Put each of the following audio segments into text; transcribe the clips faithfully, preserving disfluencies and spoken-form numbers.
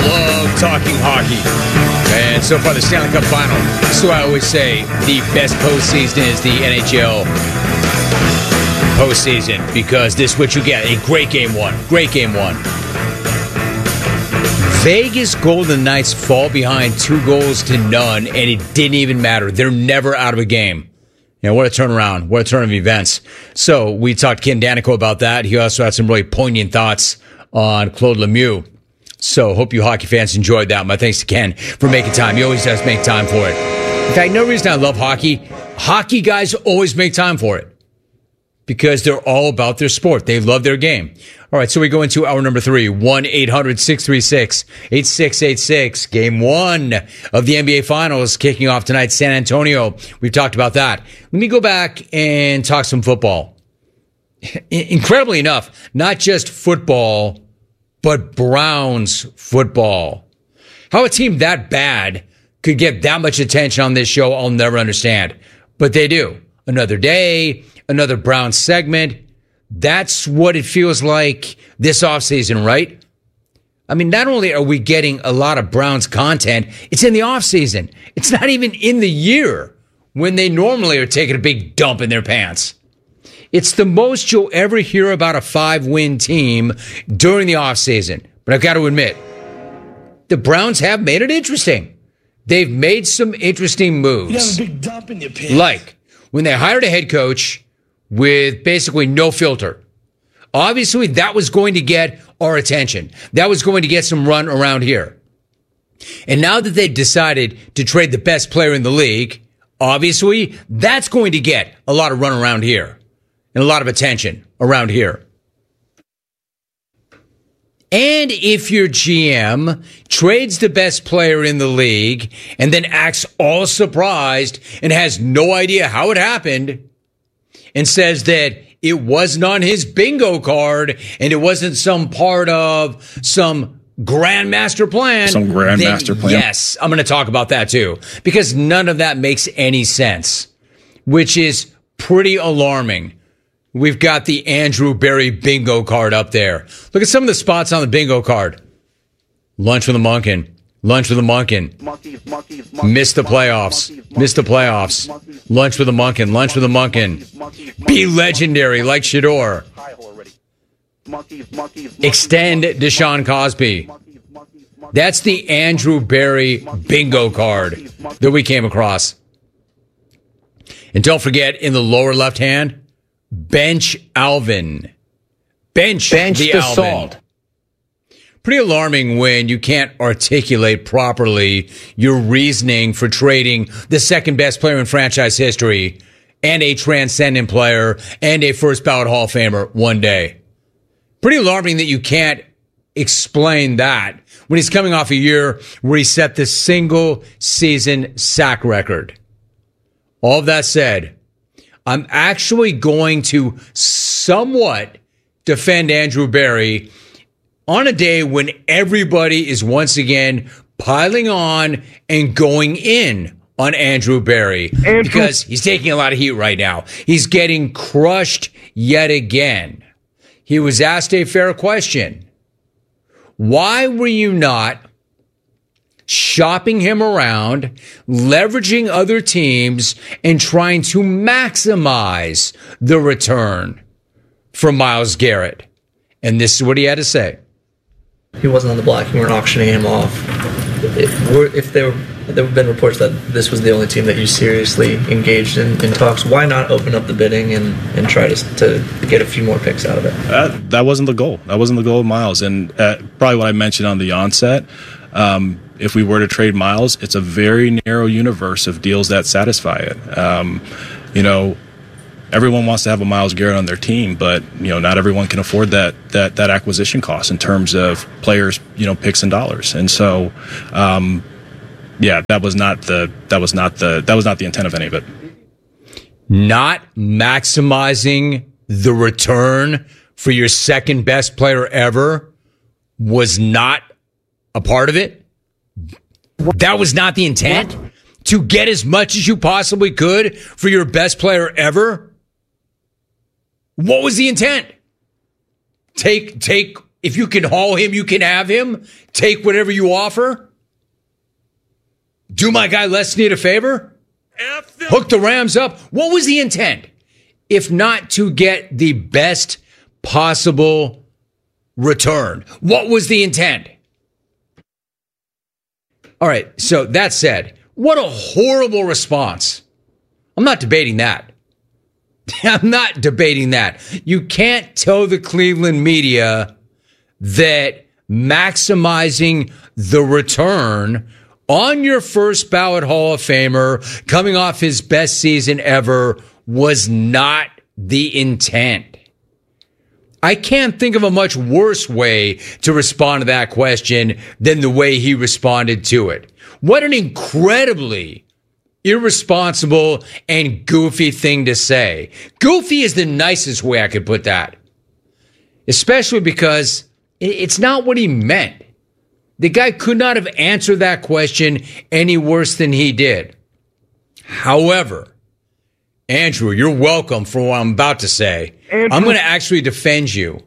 love talking hockey. And so far, the Stanley Cup Final. So I always say the best postseason is the N H L postseason, because this is what you get. A great game one. Great game one. Vegas Golden Knights fall behind two goals to none, and it didn't even matter. They're never out of a game. You know, what a turnaround. What a turn of events. So we talked to Ken Danico about that. He also had some really poignant thoughts on Claude Lemieux. So hope you hockey fans enjoyed that. My thanks to Ken for making time. He always does make time for it. In fact, no reason I love hockey. Hockey guys always make time for it because they're all about their sport. They love their game. All right, so we go into hour number three, one eight hundred six three six eight six eight six. Game one of the N B A Finals kicking off tonight, San Antonio. We've talked about that. Let me go back and talk some football. Incredibly enough, not just football, but Browns football. How a team that bad could get that much attention on this show, I'll never understand. But they do. Another day, another Browns segment. That's what it feels like this offseason, right? I mean, not only are we getting a lot of Browns content, it's in the offseason. It's not even in the year when they normally are taking a big dump in their pants. It's the most you'll ever hear about a five-win team during the offseason. But I've got to admit, the Browns have made it interesting. They've made some interesting moves. You have a big dump in your pants. Like when they hired a head coach with basically no filter. Obviously, that was going to get our attention. That was going to get some run around here. And now that they've decided to trade the best player in the league, obviously, that's going to get a lot of run around here and a lot of attention around here. And if your G M trades the best player in the league and then acts all surprised and has no idea how it happened, and says that it wasn't on his bingo card and it wasn't some part of some grand master plan. Some grand then master plan. Yes, I'm going to talk about that too, because none of that makes any sense, which is pretty alarming. We've got the Andrew Berry bingo card up there. Look at some of the spots on the bingo card. Lunch with a Munkin. Lunch with a Munkin. Missed the playoffs. Missed the playoffs. Lunch with a Munkin. Lunch with a Munkin. Be legendary like Shador. Extend Deshaun Cosby. That's the Andrew Berry bingo card that we came across. And don't forget, in the lower left hand, bench Alvin. Bench, bench the, the Alvin. Salt. Pretty alarming when you can't articulate properly your reasoning for trading the second best player in franchise history and a transcendent player and a first ballot Hall of Famer one day. Pretty alarming that you can't explain that when he's coming off a year where he set the single season sack record. All of that said, I'm actually going to somewhat defend Andrew Berry on a day when everybody is once again piling on and going in on Andrew Berry Andrew. because he's taking a lot of heat right now. He's getting crushed yet again. He was asked a fair question. Why were you not shopping him around, leveraging other teams, and trying to maximize the return for Myles Garrett? And this is what he had to say. He wasn't on the block. You weren't auctioning him off. If, if there, there have been reports that this was the only team that you seriously engaged in, in talks, why not open up the bidding and, and try to, to get a few more picks out of it? Uh, that wasn't the goal. That wasn't the goal of Myles. And uh, probably what I mentioned on the onset, um, if we were to trade Myles, it's a very narrow universe of deals that satisfy it. Um, you know, everyone wants to have a Myles Garrett on their team, but you know, not everyone can afford that that that acquisition cost in terms of players, you know, picks and dollars. And so, um, yeah, that was not the that was not the that was not the intent of any of it. Not maximizing the return for your second best player ever was not a part of it. That was not the intent. To get as much as you possibly could for your best player ever. What was the intent? Take take if you can haul him, you can have him. Take whatever you offer. Do my guy Les Snead a favor? Hook the Rams up. What was the intent? If not to get the best possible return. What was the intent? All right, so that said, what a horrible response. I'm not debating that. I'm not debating that. You can't tell the Cleveland media that maximizing the return on your first ballot Hall of Famer coming off his best season ever was not the intent. I can't think of a much worse way to respond to that question than the way he responded to it. What an incredibly irresponsible and goofy thing to say. Goofy is the nicest way I could put that. Especially because it's not what he meant. The guy could not have answered that question any worse than he did. However, Andrew, you're welcome for what I'm about to say. Andrew. I'm going to actually defend you.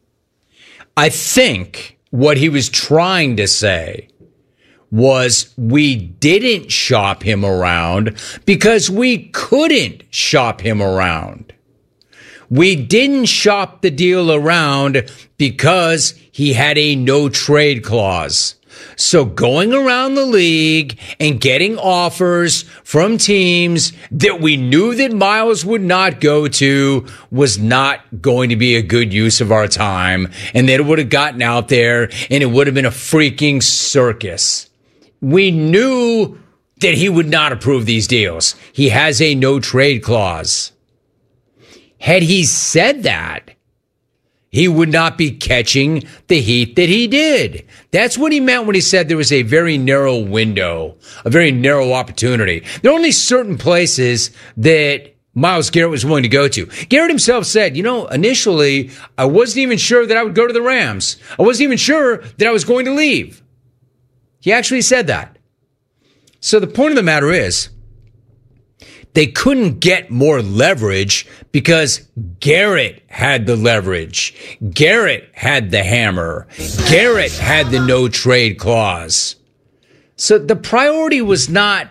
I think what he was trying to say was we didn't shop him around because we couldn't shop him around. We didn't shop the deal around because he had a no trade clause. So going around the league and getting offers from teams that we knew that Miles would not go to was not going to be a good use of our time, and that it would have gotten out there and it would have been a freaking circus. We knew that he would not approve these deals. He has a no trade clause. Had he said that, he would not be catching the heat that he did. That's what he meant when he said there was a very narrow window, a very narrow opportunity. There are only certain places that Myles Garrett was willing to go to. Garrett himself said, you know, initially, I wasn't even sure that I would go to the Rams. I wasn't even sure that I was going to leave. He actually said that. So the point of the matter is, they couldn't get more leverage because Garrett had the leverage. Garrett had the hammer. Garrett had the no trade clause. So the priority was not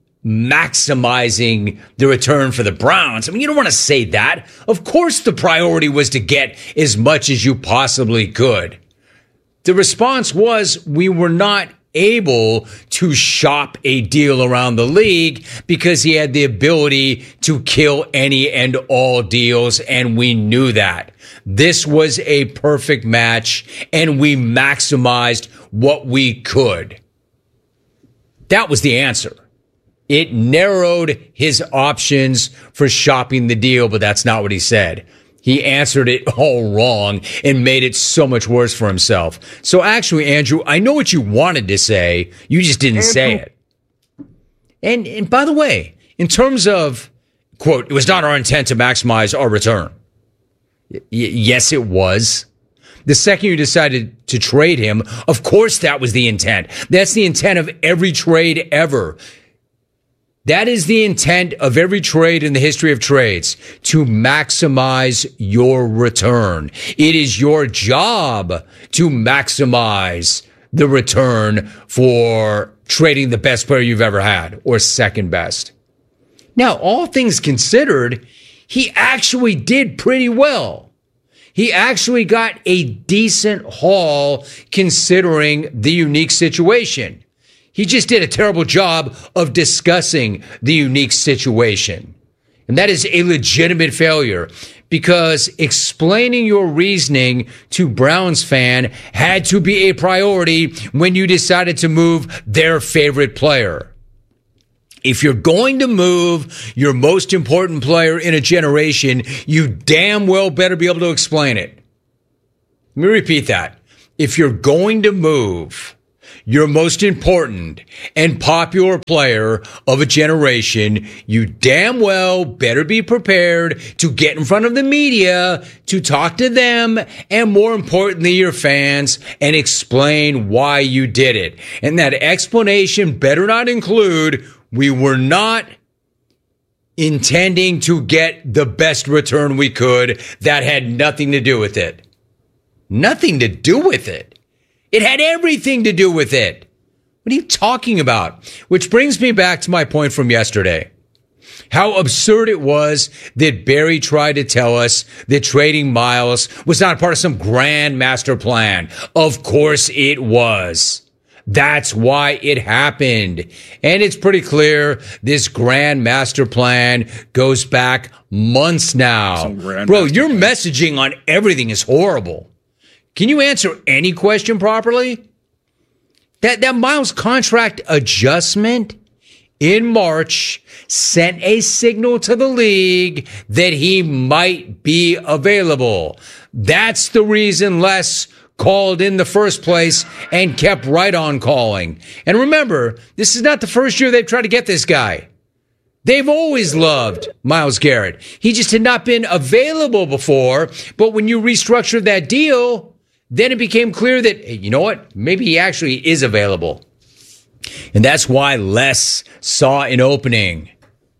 maximizing the return for the Browns. I mean, you don't want to say that. Of course the priority was to get as much as you possibly could. The response was we were not able to shop a deal around the league because he had the ability to kill any and all deals, and we knew that. This was a perfect match, and we maximized what we could. That was the answer. It narrowed his options for shopping the deal, but that's not what he said. He answered it all wrong and made it so much worse for himself. So actually, Andrew, I know what you wanted to say. You just didn't Andrew. say it. And, and by the way, in terms of, quote, it was not our intent to maximize our return. Y- yes, it was. The second you decided to trade him, of course that was the intent. That's the intent of every trade ever. That is the intent of every trade in the history of trades, to maximize your return. It is your job to maximize the return for trading the best player you've ever had, or second best. Now, all things considered, he actually did pretty well. He actually got a decent haul considering the unique situation. He just did a terrible job of discussing the unique situation. And that is a legitimate failure, because explaining your reasoning to Browns fan had to be a priority when you decided to move their favorite player. If you're going to move your most important player in a generation, you damn well better be able to explain it. Let me repeat that. If you're going to move your most important and popular player of a generation, you damn well better be prepared to get in front of the media, to talk to them, and more importantly, your fans, and explain why you did it. And that explanation better not include, we were not intending to get the best return we could. That had nothing to do with it. nothing to do with it. It had everything to do with it. What are you talking about? Which brings me back to my point from yesterday. How absurd it was that Barry tried to tell us that trading Miles was not part of some grand master plan. Of course it was. That's why it happened. And it's pretty clear this grand master plan goes back months now. Bro, your plan. Messaging on everything is horrible. Can you answer any question properly? That, that Miles contract adjustment in March sent a signal to the league that he might be available. That's the reason Les called in the first place and kept right on calling. And remember, this is not the first year they've tried to get this guy. They've always loved Myles Garrett. He just had not been available before. But when you restructured that deal, then it became clear that, hey, you know what? Maybe he actually is available. And that's why Les saw an opening.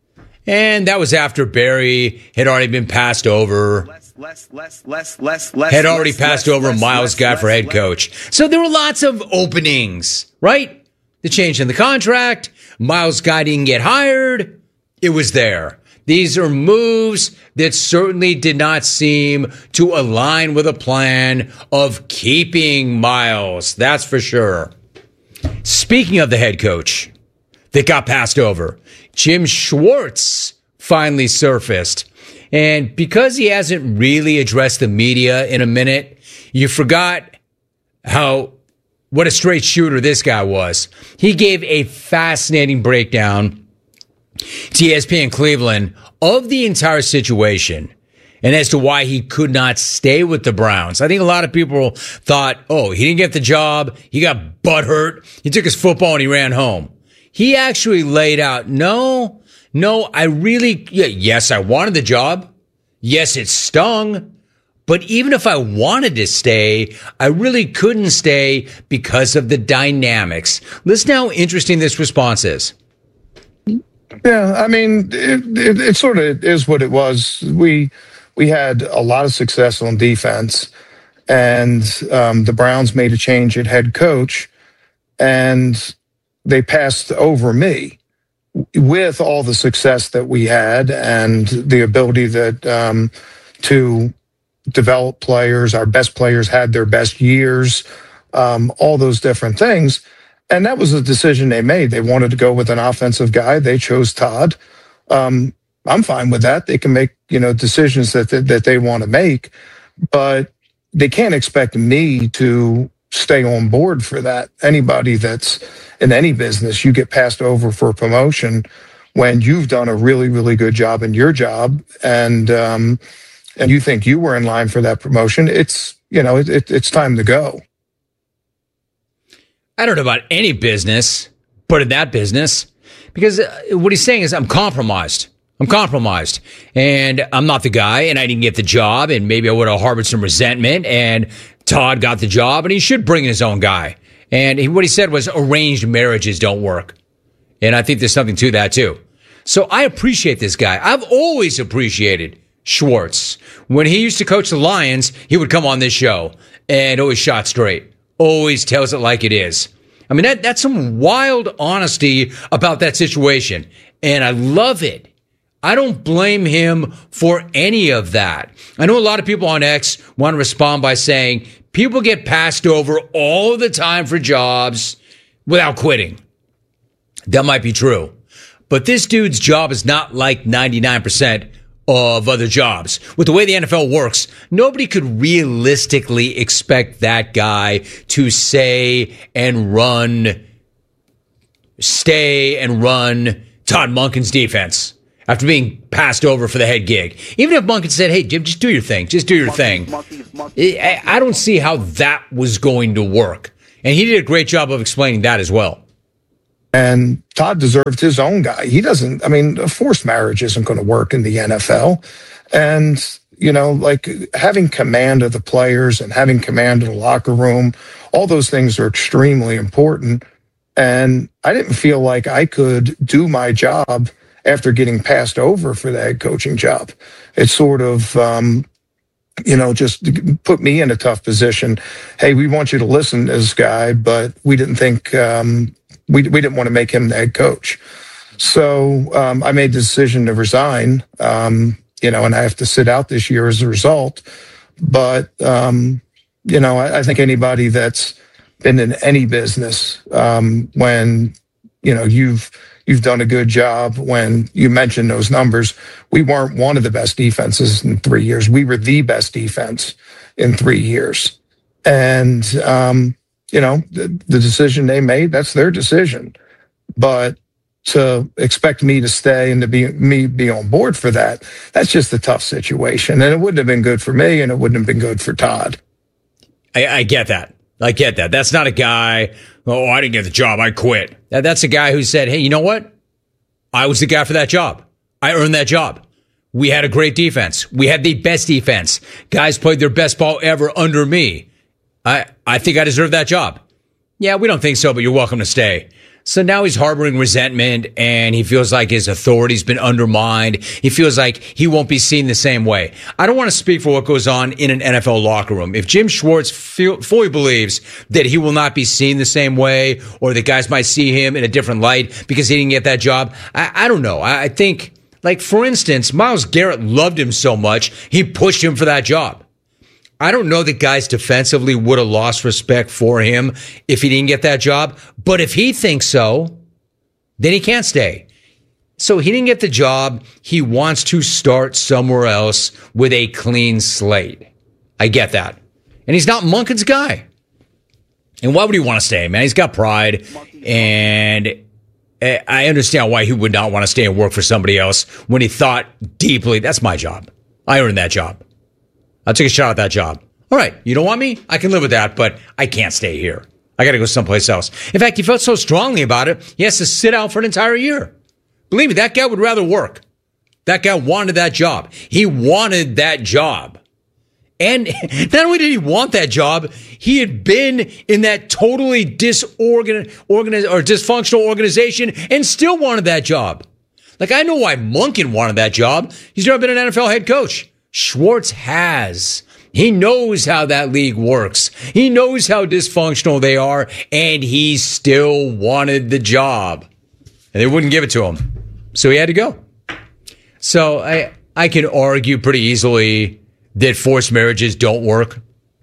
And that was after Barry had already been passed over. Les, Les, Les, Les, Les, Les, had already Les, passed Les, over Les, Myles Guy for head Les. coach. So there were lots of openings, right? The change in the contract. Myles Guy didn't get hired. It was there. These are moves that certainly did not seem to align with a plan of keeping Myles. That's for sure. Speaking of the head coach that got passed over, Jim Schwartz finally surfaced. And because he hasn't really addressed the media in a minute, you forgot how, what a straight shooter this guy was. He gave a fascinating breakdown to E S P N Cleveland of the entire situation and as to why he could not stay with the Browns. I think a lot of people thought, oh, he didn't get the job. He got butthurt. He took his football and he ran home. He actually laid out, no, no, I really, yeah, yes, I wanted the job. Yes, it stung. But even if I wanted to stay, I really couldn't stay because of the dynamics. Listen how interesting this response is. Yeah, I mean, it, it, it sort of is what it was. We we had a lot of success on defense, and um, the Browns made a change at head coach, and they passed over me with all the success that we had and the ability that um, to develop players. Our best players had their best years, um, all those different things. And that was a decision they made. They wanted to go with an offensive guy. They chose Todd. Um, I'm fine with that. They can make, you know, decisions that that, that they want to make, but they can't expect me to stay on board for that. Anybody that's in any business, you get passed over for a promotion when you've done a really, really good job in your job, and um, and you think you were in line for that promotion. It's, you know, it, it, it's time to go. I don't know about any business, but in that business, because what he's saying is I'm compromised. I'm compromised, and I'm not the guy, and I didn't get the job, and maybe I would have harbored some resentment, and Todd got the job, and he should bring his own guy. And he, what he said was arranged marriages don't work. And I think there's something to that, too. So I appreciate this guy. I've always appreciated Schwartz. When he used to coach the Lions, he would come on this show and always shot straight. Always tells it like it is. I mean, that that's some wild honesty about that situation. And I love it. I don't blame him for any of that. I know a lot of people on X want to respond by saying people get passed over all the time for jobs without quitting. That might be true. But this dude's job is not like ninety-nine percent of other jobs. With the way the N F L works, nobody could realistically expect that guy to say and run, stay and run Todd Monken's defense after being passed over for the head gig. Even if Monken said, hey, Jim, just do your thing. Just do your thing. I don't see how that was going to work. And he did a great job of explaining that as well. And Todd deserved his own guy. He doesn't, I mean, a forced marriage isn't going to work in the N F L. And, you know, like having command of the players and having command of the locker room, all those things are extremely important. And I didn't feel like I could do my job after getting passed over for the head coaching job. It sort of um, you know, just put me in a tough position. Hey, we want you to listen to this guy, but we didn't think, um, we, we didn't want to make him the head coach. So um, I made the decision to resign, um, you know, and I have to sit out this year as a result. But, um, you know, I, I think anybody that's been in any business, um, when, you know, you've, You've done a good job. When you mentioned those numbers, we weren't one of the best defenses in three years. We were the best defense in three years. And, um, you know, the, the decision they made, that's their decision. But to expect me to stay and to be me be on board for that, that's just a tough situation. And it wouldn't have been good for me, and it wouldn't have been good for Todd. I, I get that. I get that. That's not a guy, oh, I didn't get the job, I quit. That, that's a guy who said, hey, you know what? I was the guy for that job. I earned that job. We had a great defense. We had the best defense. Guys played their best ball ever under me. I, I think I deserve that job. Yeah, we don't think so, but you're welcome to stay. So now he's harboring resentment, and he feels like his authority's been undermined. He feels like he won't be seen the same way. I don't want to speak for what goes on in an N F L locker room. If Jim Schwartz feel, fully believes that he will not be seen the same way, or that guys might see him in a different light because he didn't get that job, I, I don't know. I, I think, like, for instance, Myles Garrett loved him so much, he pushed him for that job. I don't know that guys defensively would have lost respect for him if he didn't get that job. But if he thinks so, then he can't stay. So he didn't get the job. He wants to start somewhere else with a clean slate. I get that. And he's not Monken's guy. And why would he want to stay, man? He's got pride. And I understand why he would not want to stay and work for somebody else when he thought deeply, that's my job. I earned that job. I'll take a shot at that job. All right, you don't want me? I can live with that, but I can't stay here. I got to go someplace else. In fact, he felt so strongly about it, he has to sit out for an entire year. Believe me, that guy would rather work. That guy wanted that job. He wanted that job. And not only did he want that job, he had been in that totally disorganized organi- or dysfunctional organization and still wanted that job. Like, I know why Monken wanted that job. He's never been an N F L head coach. Schwartz has. He knows how that league works. He knows how dysfunctional they are, and he still wanted the job. And they wouldn't give it to him. So he had to go. So I I can argue pretty easily that forced marriages don't work.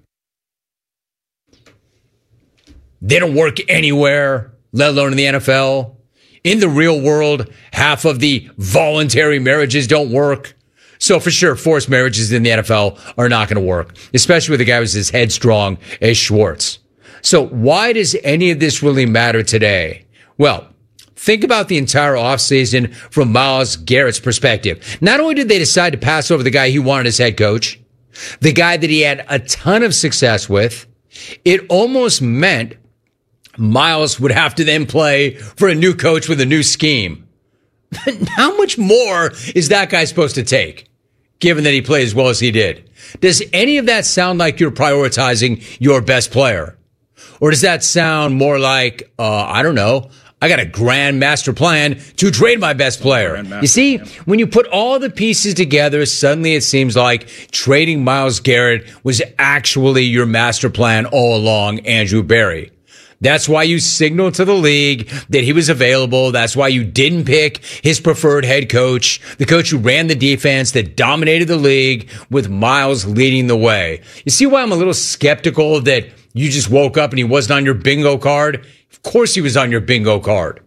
They don't work anywhere, let alone in the N F L. In the real world, half of the voluntary marriages don't work. So for sure, forced marriages in the N F L are not going to work, especially with a guy who's as headstrong as Schwartz. So why does any of this really matter today? Well, think about the entire offseason from Myles Garrett's perspective. Not only did they decide to pass over the guy he wanted as head coach, the guy that he had a ton of success with, it almost meant Myles would have to then play for a new coach with a new scheme. How much more is that guy supposed to take, given that he played as well as he did? Does any of that sound like you're prioritizing your best player? Or does that sound more like, uh, I don't know, I got a grand master plan to trade my best player? You see, when you put all the pieces together, suddenly it seems like trading Myles Garrett was actually your master plan all along, Andrew Berry. That's why you signaled to the league that he was available. That's why you didn't pick his preferred head coach, the coach who ran the defense that dominated the league, with Myles leading the way. You see why I'm a little skeptical that you just woke up and he wasn't on your bingo card? Of course he was on your bingo card.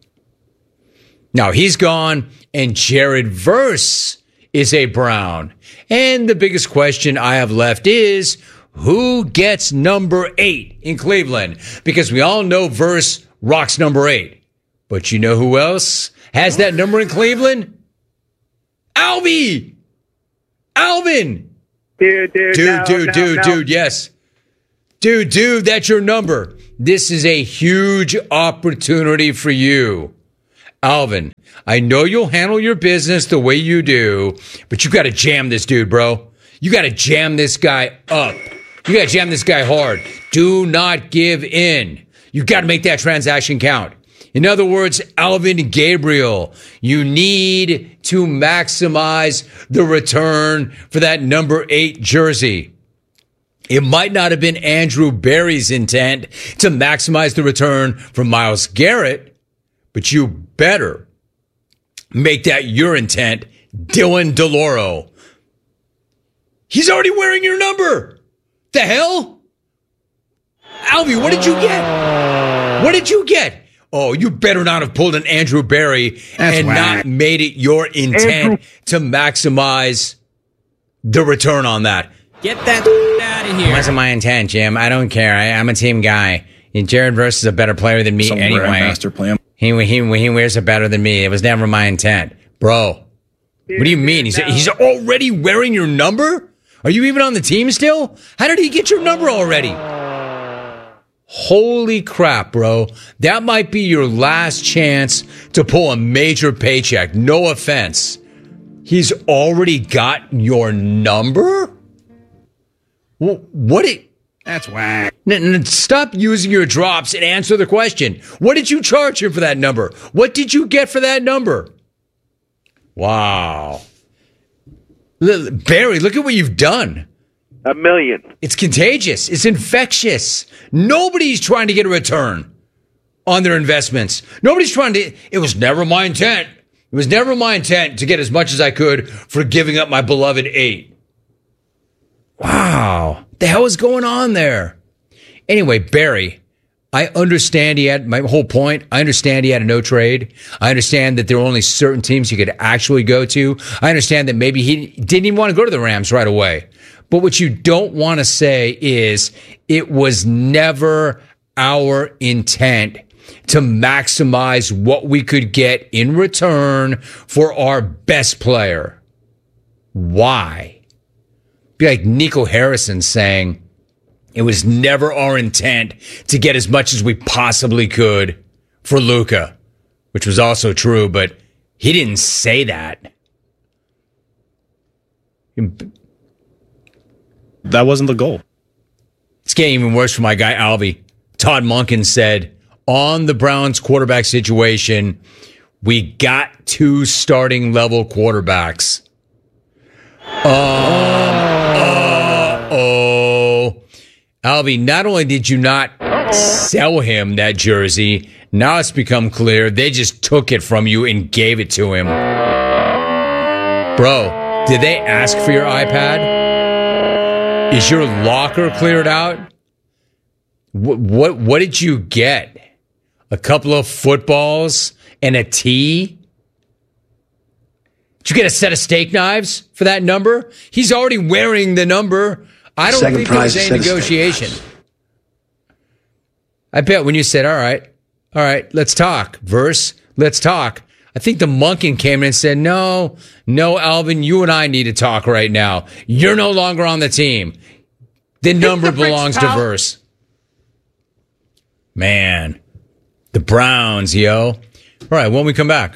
Now he's gone, and Jared Verse is a Brown. And the biggest question I have left is, who gets number eight in Cleveland? Because we all know Verse rocks number eight. But you know who else has that number in Cleveland? Alvy! Alvin! Dude, dude, Dude, no, dude, no, dude, no. dude, yes. Dude, dude, that's your number. This is a huge opportunity for you. Alvin, I know you'll handle your business the way you do, but you got to jam this dude, bro. You got to jam this guy up. You got to jam this guy hard. Do not give in. You got to make that transaction count. In other words, Alvin Gabriel, you need to maximize the return for that number eight jersey. It might not have been Andrew Berry's intent to maximize the return from Myles Garrett, but you better make that your intent, Dylan DeLauro. He's already wearing your number. The hell? Alvy, what did you get? What did you get? Oh, you better not have pulled an Andrew Berry That's and whack. not made it your intent Andrew. to maximize the return on that. Get that out of here. It wasn't my intent, Jim. I don't care. I, I'm a team guy. Jared Verse is a better player than me Some anyway. Master plan. He, he, he wears it better than me. It was never my intent. Bro, what do you mean? He's, he's already wearing your number? Are you even on the team still? How did he get your number already? Holy crap, bro. That might be your last chance to pull a major paycheck. No offense. He's already got your number? What it? That's whack. N- n- stop using your drops and answer the question. What did you charge him for that number? What did you get for that number? Wow. L- Barry, look at what you've done. A million. It's contagious. It's infectious. Nobody's trying to get a return on their investments. Nobody's trying to. It was never my intent. It was never my intent to get as much as I could for giving up my beloved eight. Wow. The hell is going on there? Anyway, Barry, I understand he had, my whole point, I understand he had a no trade. I understand that there were only certain teams he could actually go to. I understand that maybe he didn't even want to go to the Rams right away. But what you don't want to say is it was never our intent to maximize what we could get in return for our best player. Why? Be like Nico Harrison saying it was never our intent to get as much as we possibly could for Luka, which was also true, but he didn't say that. That wasn't the goal. It's getting even worse for my guy, Alvy. Todd Monken said, on the Browns quarterback situation, we got two starting level quarterbacks. Um, uh-oh. Alvy, not only did you not sell him that jersey, now it's become clear they just took it from you and gave it to him. Bro, did they ask for your iPad? Is your locker cleared out? What, what, what did you get? A couple of footballs and a tee? Did you get a set of steak knives for that number? He's already wearing the number. I don't think there was any negotiation. I bet when you said, all right, all right, let's talk. Verse, let's talk. I think the Monken came in and said, no, no, Alvin, you and I need to talk right now. You're no longer on the team. The number belongs to Verse. Man, the Browns, yo. All right, when we come back,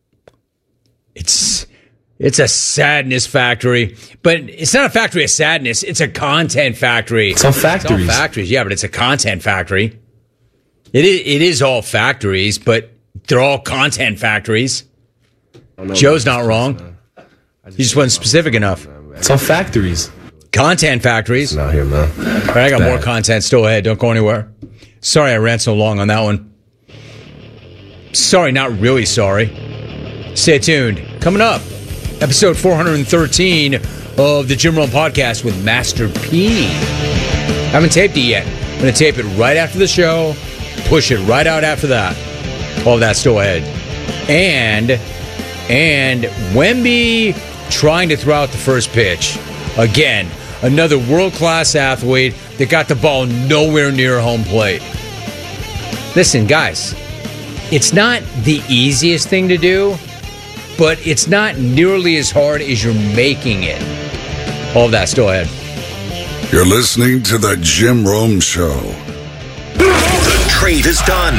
it's it's a sadness factory, but it's not a factory of sadness. It's a content factory. It's all factories. It's all factories, yeah, but it's a content factory. It is, it is all factories, but they're all content factories. Joe's not wrong. He just wasn't specific enough. It's all factories. Content factories. Not here, man. All right, I got more content still ahead. Don't go anywhere. Sorry I ran so long on that one. Sorry, not really sorry. Stay tuned. Coming up, episode four thirteen of the Jim Rome Podcast with Master P. Haven't taped it yet. I'm going to tape it right after the show, push it right out after that. All that's still ahead. And, and Wemby trying to throw out the first pitch. Again, another world-class athlete that got the ball nowhere near home plate. Listen, guys, it's not the easiest thing to do, but it's not nearly as hard as you're making it. All of that still ahead. You're listening to the Jim Rome Show. The trade is done.